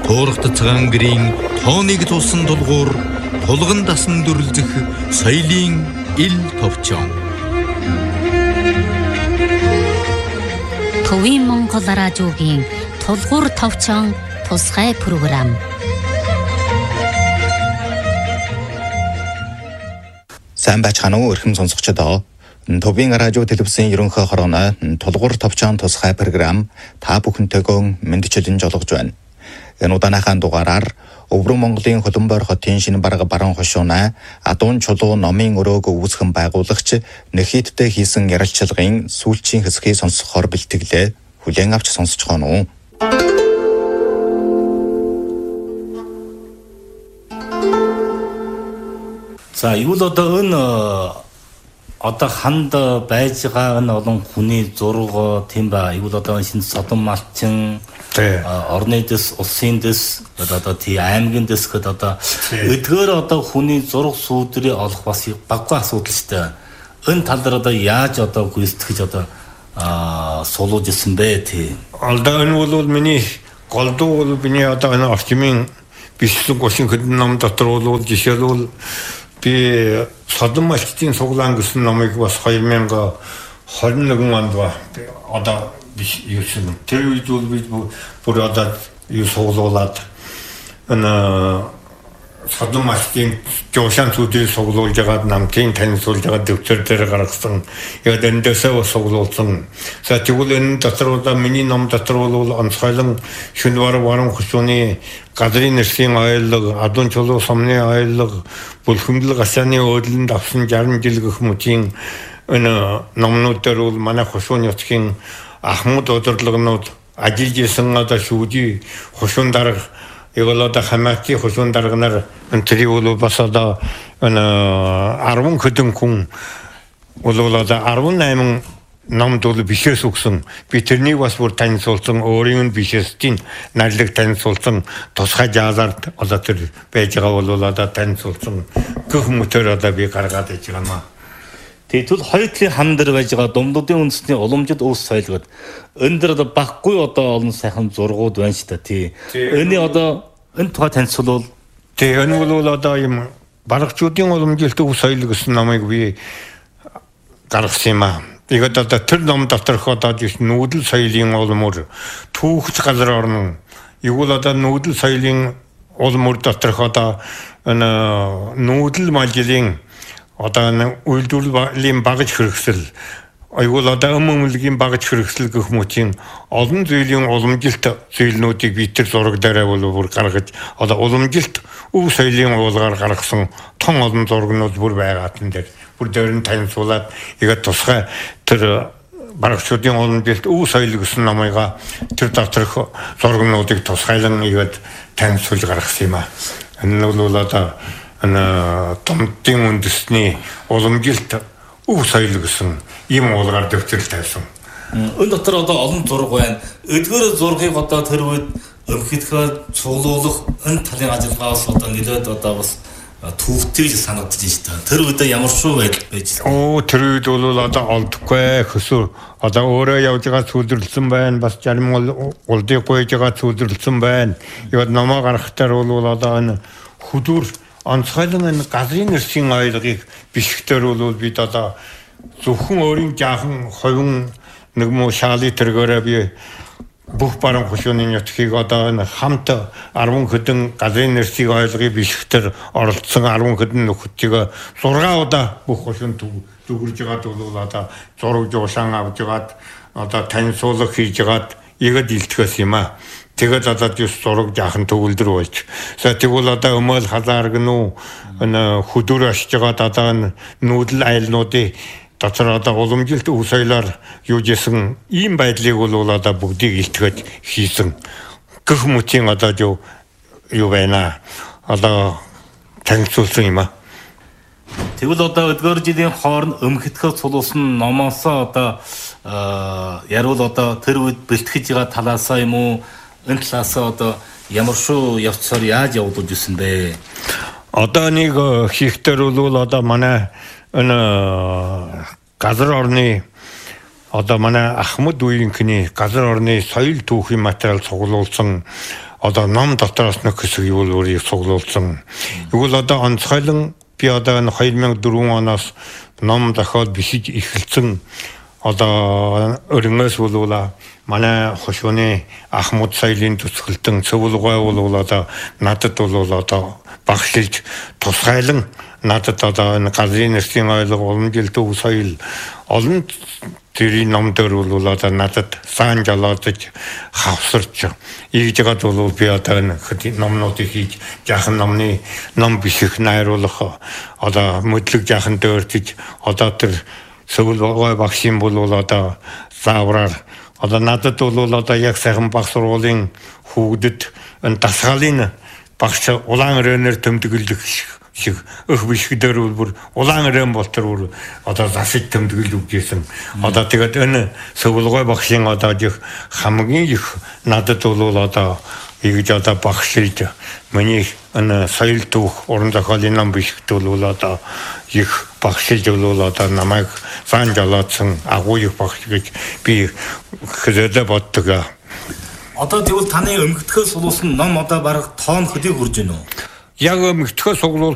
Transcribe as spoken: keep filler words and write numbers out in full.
Туурхт цагаан гэрийн тооныг тулсан дулгуур тулган дасан дүрлзэх соёлын ил товчон. Төвийн Монгол радиогийн тулгуур товчон тусгай програм. Сайн байцгаана уу эрхэм сонсогчдоо. Төвийн радио телевизийн ерөнхий хорооны тулгуур товчон тусгай програм та бүхэнтэйгөө мэдчилэн жолгож байна. Энэ удааныхаа дугаараар Өврөн Монголын Хөлбөмбөр хотын шинэ бараг баруун хошууна Адуун чулуу номын өрөөг үүсгэн байгуулагч Нэхиттэй хийсэн ярилцлагын сүүлчийн хэсгийг сонсохоор бэлтгэлээ. Хүлээн авч сонсцгоно уу. За юу л одоо энэ одоо ханд байж байгаа энэ олон хүний зураг тийм ба юу л одоо шинэ содон малчин орны дэс улсын дэс одоо тий аймгийн дэс гэд одоо эдгээр одоо хүний зураг сүүдрийг олох бас баггүй асуудал шүү дээ. Энэ тал дээр одоо яаж одоо гүйцэтгэж одоо суулж ирсэн бэ тий. Одоо энэ бол миний голдуу бол миний одоо энэ орчмын бичлэг гошин хэдэн ном дотор бол жишээлбэл би содон малчтын суглаан гэсэн номыг бас две тысячи двадцать один онд ба одоо биш юусэн тэр үед бол би бүр одоо юу суглуулад энэ содон малчтын жоошан зүдийг суглуулж байгаа намтын танилцуулж байгаа дэвтэр дээр гаргасан яг эндээсээ суглуулсан. За тэгвэл энэ дотор одоо миний ном дотор бол онцгойлон шинэ баруун баруун хошууны газрын нэрсийн аялал, Адуун чулуу сумны аялал, Бүлхэмдэл гашааны өөдлөнд авсан шестьдесят жил гэх мэтийн энэ номнууд дээр бол манай хошууны нутгийн ахмад удирдлагынууд ажиллаж исэн одоо шүүжи хошуун дарга Эголода хамаати хошуун дарганаар энэ бол бас одоо энэ арван хэдэн хүн бол одоо арван восемь номд бол бишээс өгсөн. Би тэрнийг бас бүр танилцуулсан, өөрийн бишээсийн найрлаг танилцуулсан, тусгай жаалард одоо тэр байж байгаа бол одоо танилцуулсан гэх мэтээр одоо би гаргаад иж байгаа маа. Тэгвэл хоёр талын хан дээр байж байгаа думдуудын үндэсний уламжид ус соёл гэдэг. Энэ дээр одоо баггүй одоо олон сайхан зургууд байна шүү дээ тий. Эний одоо энэ тухай танилцуулбал тий энэ бол одоо юм барагчуудын уламжилт ус соёл гэсэн номыг би гаргасан юм аа. Тэгээд одоо тэр ном доторх одоо нүүдэл соёлын улмөр түүхч газар орно. Юу л одоо нүүдэл соёлын улмөр доторх одоо энэ нүүдэл малжилын одоо үйлдвэрлэлийн багаж хэрэгсэл аюул одоо өмнөгийн багаж хэрэгсэл гэх мэтийн олон зүйлийн уламжилт зүйлнүүдийг би тэр зураг дээр бол бүр гаргаж одоо уламжилт өв соёлын уулгаар гаргасан том олон зурагнууд бүр байгаа тэн дээр бүр дөрөнд танилцуулаад яг тусгай тэр барагчуудын уламжилт өв соёл гэсэн номыгаа тэр доторх зурагнуудыг тусгайлан яг танилцуулж гаргасан юм аа. Энэ бол одоо ана томтын үндэсний уламжилт өв соёл гэсэн ийм уулгаар дэвтэрл тавьсан. Энэ дотор одоо олон зураг байна. Эдгээр зургийг одоо тэр үед өмхөдгөө цуглуулах энэ талын ажиллагаас одоо нэлээд одоо бас түүхтэй санагдаж байна. Тэр үед ямар шүү байдал байж байна. Оо тэр үед бол одоо олдохгүй хөсөө одоо өөрөө явж байгаа цүлдэрлсэн байна. Бас зарим улдыг гойж байгаа цүлдэрлсэн байна. Яг номоо гаргахтаар бол одоо энэ хөдүр онцгойлон энэ газрын нэрсийн аялгыг бишгтэр бол бид одоо зөвхөн өөрийн жаахан ховин нэг муу шаали тэргээрээ би бүх баруун хошууны нутгийг одоо энэ хамт арван хэдэн газрын нэрсийн аялгыг бишгтэр оролцсон арван хэдэн нөхөдийг зургаа удаа бүх хошуунд дүгэрж байгаад бол одоо зураг жуушаан авж байгаад одоо танилцуулга хийж байгаад игээд илтгэс юм аа. Тэгээд одоо юус зураг жаахан төгөлдөр болж. За тэгвэл одоо өмөл халаар гэнүү энэ хөдөр ашиж байгаа одоо нүүдэл айлнуудын дотор одоо уламжилт өв соёлоор юу жисэн ийм байдлыг бол одоо бүгдийг илтгэж хийсэн. Гэх мэтийн одоо юу юу байна. Одоо танилцуулсан юм аа. Тэгвэл одоо эдгээр жилийн хооронд өмхөдгөө цулуулсан номоос одоо ярил одоо тэр үед бэлтгэж байгаа талаасаа юм уу энэ талаасаа одоо ямар шүү явцаар яаж явуулж ирсэн бэ? Одоо нэг хийхтэр бол одоо манай энэ газар орны одоо манай Ахмад үеийнхний газар орны соёл түүхийн материал цуглуулсан одоо ном дотроос нэг хэсэг юу л өөрийг цуглуулсан. Тэгвэл одоо онцгойлон би одоо энэ two thousand four оноос ном дахиад бишиж эхэлсэн одоо өргөнөөс болуула манай хошууны Ахмад соёлын төсгөлтөн цөвлгой бол одоо надад бол одоо багшилж тусгайлан надад одоо энэ газрын нэрсийн ойлго уламжил төв соёл олон тэрийн ном дээр бол одоо надад сан жалаадж хавсарч ийж байгаа бол би одоо энэ номнуудыг хийж жаахан номны ном биших найруулах одоо мэдлэг жаахан дөөртөж одоо тэр Сөвлгой багшийн бол одоо заавраар одоо надад бол одоо яг сайхан баг сургуулийн хүүгдэд энэ дасгалын багш улаан өрөөнөр тэмдэглэх шиг өх бишгээр бүр улаан өрөөн болтор одоо засаж тэмдэглэж өгдөөсөн. Одоо тэгээд энэ Сөвлгой багшийн одоо их хамгийн их надад бол одоо ийж одоо багшилж миний энэ соёл түүх уран зохиолын ном бишгтэл бол одоо их багшилж бол одоо намайг сан жалаадсан агуу их багш гэж би хэзээ боддог. Одоо тэгвэл таны өмгтгөөс суулсан ном одоо бараг тоон хөдийг хүрж гэнэ үү? Яг өмгтгөөс суглуул